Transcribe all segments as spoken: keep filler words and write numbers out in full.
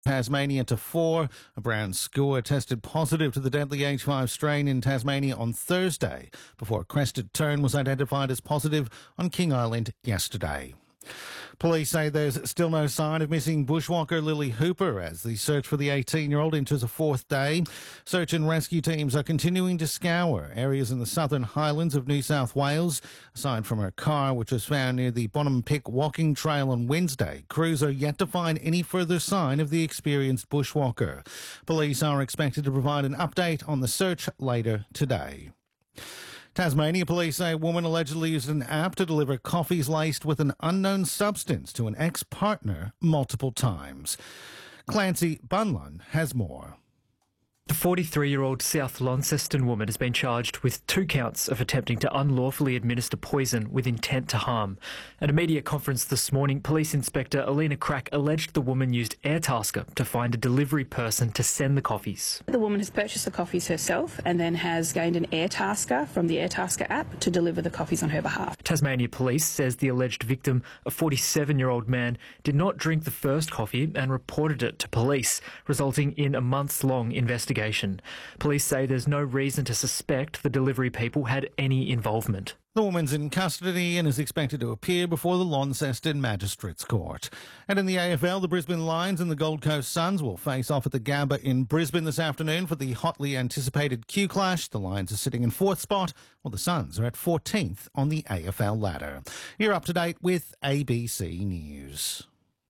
Tasmania to four. A brown skua tested positive to the deadly H five strain in Tasmania on Thursday, before a crested tern was identified as positive on King Island yesterday. Police say there's still no sign of missing bushwalker Lily Hooper as the search for the eighteen-year-old enters a fourth day. Search and rescue teams are continuing to scour areas in the southern highlands of New South Wales. Aside from her car, which was found near the Bonham Pick walking trail on Wednesday, crews are yet to find any further sign of the experienced bushwalker. Police are expected to provide an update on the search later today. Tasmania police say a woman allegedly used an app to deliver coffees laced with an unknown substance to an ex-partner multiple times. Clancy Bunlun has more. The forty-three-year-old South Launceston woman has been charged with two counts of attempting to unlawfully administer poison with intent to harm. At a media conference this morning, Police Inspector Alina Crack alleged the woman used Airtasker to find a delivery person to send the coffees. The woman has purchased the coffees herself and then has gained an Airtasker from the Airtasker app to deliver the coffees on her behalf. Tasmania Police says the alleged victim, a forty-seven-year-old man, did not drink the first coffee and reported it to police, resulting in a months-long investigation. Police say there's no reason to suspect the delivery people had any involvement. The woman's in custody and is expected to appear before the Launceston Magistrates Court. And in the A F L, the Brisbane Lions and the Gold Coast Suns will face off at the Gabba in Brisbane this afternoon for the hotly anticipated Q Clash. The Lions are sitting in fourth spot, while the Suns are at fourteenth on the A F L ladder. You're up to date with A B C News.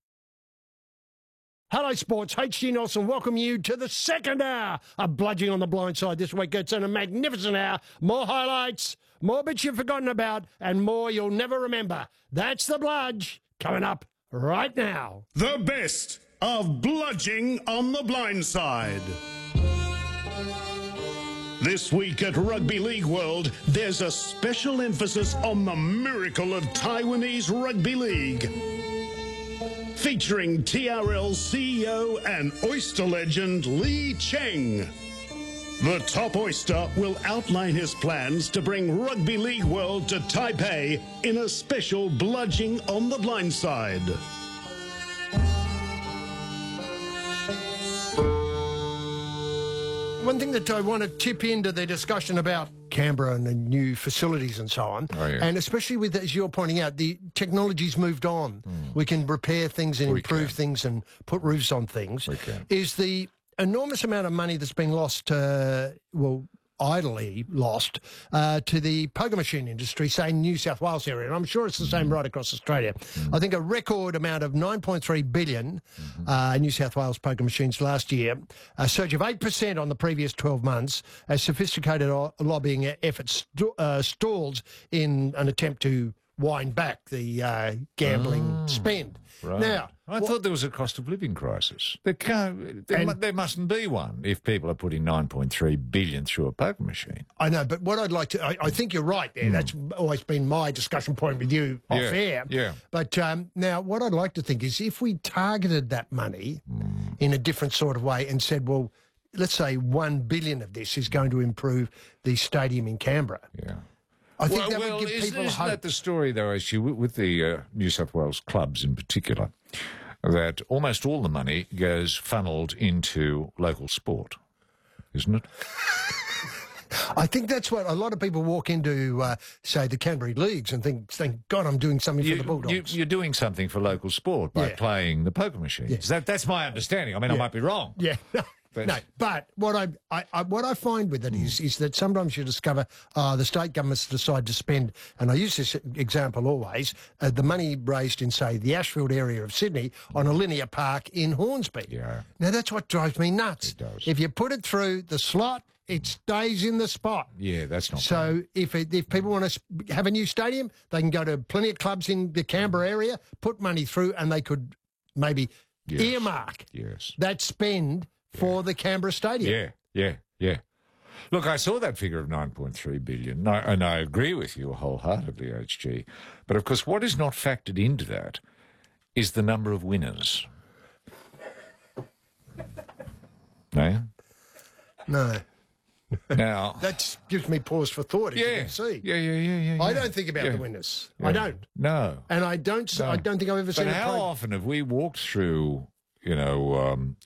Hello Sports, H G Nelson welcome you to the second hour of Bludging on the Blind Side this week. It's in a magnificent hour. More highlights, more bits you've forgotten about, and more you'll never remember. That's the Bludge coming up right now. The best of Bludging on the Blind Side. This week at Rugby League World, there's a special emphasis on the miracle of Taiwanese Rugby League. Featuring T R L C E O and oyster legend Lee Cheng. The top oyster will outline his plans to bring Rugby League World to Taipei in a special Bludging on the Blind Side. One thing that I want to tip into the discussion about Canberra and the new facilities and so on, oh, yeah. and especially with, as you're pointing out, the technology's moved on. Mm. We can repair things and we improve can. things and put roofs on things. We can. Is the enormous amount of money that's been lost, uh, well, idly lost, uh, to the poker machine industry, say New South Wales area, and I'm sure it's the same mm. right across Australia. Mm. I think a record amount of nine point three billion mm-hmm. uh, New South Wales poker machines last year, a surge of eight percent on the previous twelve months, as sophisticated lobbying efforts st- uh, stalled in an attempt to wind back the uh, gambling oh, spend. Right. Now, I what, thought there was a cost of living crisis. There can't, there, and, mu- there mustn't be one if people are putting nine point three billion through a poker machine. I know, but what I'd like to, I, I think you're right there. Mm. That's always been my discussion point with you off yeah, air. Yeah. But um, now what I'd like to think is if we targeted that money mm. in a different sort of way and said, well, let's say one billion of this is going to improve the stadium in Canberra. Yeah. I think well, that well, would give isn't, people isn't hope. that the story, though, actually, with, with the uh, New South Wales clubs in particular, that almost all the money goes funneled into local sport, isn't it? I think that's what a lot of people walk into, uh, say, the Canterbury Leagues and think, thank God I'm doing something you, for the Bulldogs. You, you're doing something for local sport by yeah. playing the poker machines. Yeah. That, that's my understanding. I mean, yeah. I might be wrong. Yeah. But, no, but what I, I, I what I find with it mm. is is that sometimes you discover uh, the state governments decide to spend, and I use this example always, uh, the money raised in, say, the Ashfield area of Sydney on a linear park in Hornsby. Yeah. Now, that's what drives me nuts. It does. If you put it through the slot, it stays in the spot. Yeah, that's not So bad. if it, if people want to have a new stadium, they can go to plenty of clubs in the Canberra area, put money through, and they could maybe yes. earmark yes. that spend for yeah. the Canberra Stadium. Yeah, yeah, yeah. Look, I saw that figure of nine point three billion, and I, and I agree with you wholeheartedly, H G. But, of course, what is not factored into that is the number of winners. No? No. Now that gives me pause for thought. As yeah, you can see. Yeah, yeah, yeah, yeah. I yeah. don't think about yeah. the winners. Yeah. I don't. No. And I don't. No. I don't think I've ever but seen. But how a pro- often have we walked through, you know, um,